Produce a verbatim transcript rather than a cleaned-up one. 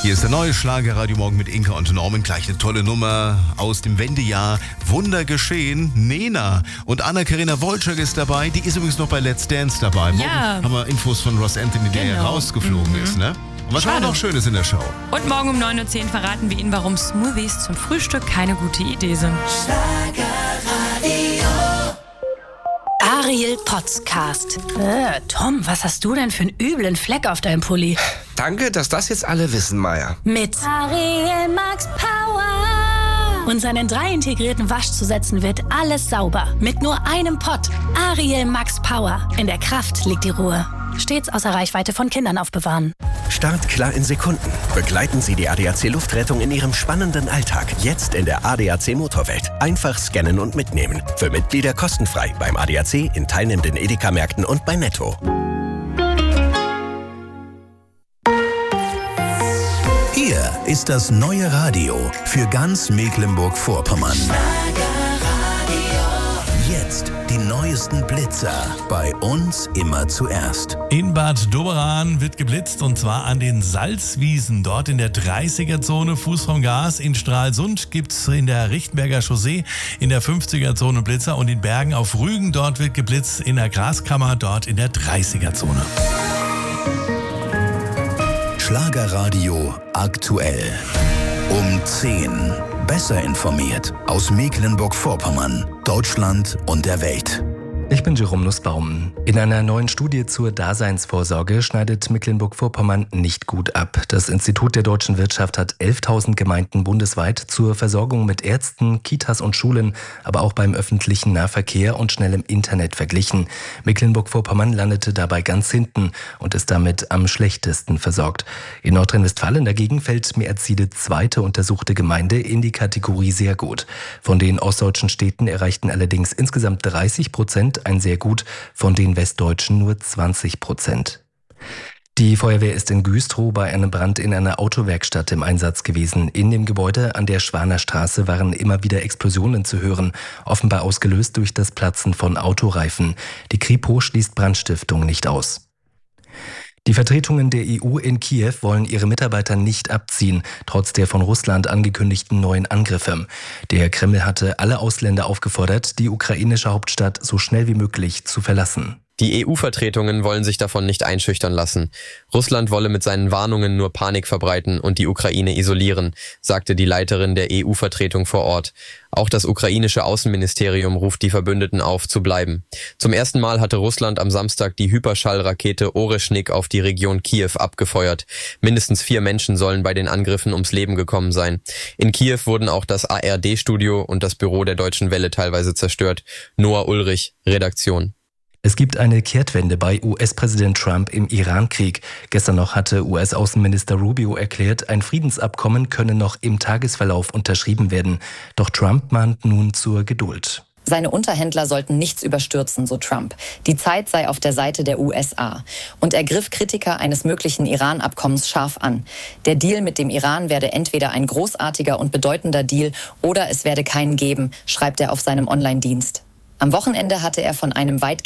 Hier ist der neue Schlager Radio Morgen mit Inka und Norman. Gleich eine tolle Nummer aus dem Wendejahr. Wunder geschehen. Nena und Anna-Karina Wojcik ist dabei. Die ist übrigens noch bei Let's Dance dabei. Morgen ja. haben wir Infos von Ross Anthony, der genau. ja rausgeflogen mhm. ist. Ne? Und was war noch Schönes in der Show? Und morgen um neun Uhr zehn verraten wir Ihnen, warum Smoothies zum Frühstück keine gute Idee sind. Ariel Podcast. Äh, Tom, was hast du denn für einen üblen Fleck auf deinem Pulli? Danke, dass das jetzt alle wissen, Maya. Mit Ariel Max Power. Und seinen drei integrierten Waschzusätzen wird alles sauber. Mit nur einem Pott. Ariel Max Power. In der Kraft liegt die Ruhe. Stets außer Reichweite von Kindern aufbewahren. Start klar in Sekunden. Begleiten Sie die A D A C Luftrettung in Ihrem spannenden Alltag. Jetzt in der A D A C Motorwelt. Einfach scannen und mitnehmen. Für Mitglieder kostenfrei beim A D A C, in teilnehmenden Edeka-Märkten und bei Netto. Hier ist das neue Radio für ganz Mecklenburg-Vorpommern. Jetzt die neuesten Blitzer. Bei uns immer zuerst. In Bad Doberan wird geblitzt, und zwar an den Salzwiesen. Dort in der dreißiger-Zone Fuß vom Gas. In Stralsund gibt es in der Richtenberger Chaussee in der fünfziger-Zone Blitzer. Und in Bergen auf Rügen, dort wird geblitzt in der Graskammer, dort in der dreißiger-Zone. Schlagerradio aktuell. Um zehn. Besser informiert aus Mecklenburg-Vorpommern, Deutschland und der Welt. Ich bin Jerome Nussbaum. In einer neuen Studie zur Daseinsvorsorge schneidet Mecklenburg-Vorpommern nicht gut ab. Das Institut der deutschen Wirtschaft hat elftausend Gemeinden bundesweit zur Versorgung mit Ärzten, Kitas und Schulen, aber auch beim öffentlichen Nahverkehr und schnellem Internet verglichen. Mecklenburg-Vorpommern landete dabei ganz hinten und ist damit am schlechtesten versorgt. In Nordrhein-Westfalen dagegen fällt mehr als jede zweite untersuchte Gemeinde in die Kategorie sehr gut. Von den ostdeutschen Städten erreichten allerdings insgesamt dreißig Prozent ein sehr gut, von den westdeutschen nur zwanzig Prozent. Die Feuerwehr ist in Güstrow bei einem Brand in einer Autowerkstatt im Einsatz gewesen. In dem Gebäude an der Schwaner Straße waren immer wieder Explosionen zu hören, offenbar ausgelöst durch das Platzen von Autoreifen. Die Kripo schließt Brandstiftung nicht aus. Die Vertretungen der E U in Kiew wollen ihre Mitarbeiter nicht abziehen, trotz der von Russland angekündigten neuen Angriffe. Der Kreml hatte alle Ausländer aufgefordert, die ukrainische Hauptstadt so schnell wie möglich zu verlassen. Die E U-Vertretungen wollen sich davon nicht einschüchtern lassen. Russland wolle mit seinen Warnungen nur Panik verbreiten und die Ukraine isolieren, sagte die Leiterin der E U-Vertretung vor Ort. Auch das ukrainische Außenministerium ruft die Verbündeten auf, zu bleiben. Zum ersten Mal hatte Russland am Samstag die Hyperschallrakete Oreschnik auf die Region Kiew abgefeuert. Mindestens vier Menschen sollen bei den Angriffen ums Leben gekommen sein. In Kiew wurden auch das A R D-Studio und das Büro der Deutschen Welle teilweise zerstört. Noah Ulrich, Redaktion. Es gibt eine Kehrtwende bei U S-Präsident Trump im Iran-Krieg. Gestern noch hatte U S-Außenminister Rubio erklärt, ein Friedensabkommen könne noch im Tagesverlauf unterschrieben werden. Doch Trump mahnt nun zur Geduld. Seine Unterhändler sollten nichts überstürzen, so Trump. Die Zeit sei auf der Seite der U S A. Und er griff Kritiker eines möglichen Iran-Abkommens scharf an. Der Deal mit dem Iran werde entweder ein großartiger und bedeutender Deal oder es werde keinen geben, schreibt er auf seinem Online-Dienst. Am Wochenende hatte er von einem weit